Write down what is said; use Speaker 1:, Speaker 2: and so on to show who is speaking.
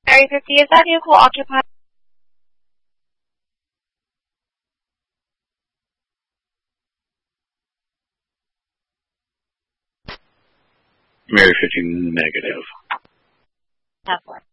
Speaker 1: Area 50, is that vehicle occupied?
Speaker 2: Area 50 negative.
Speaker 1: That's what.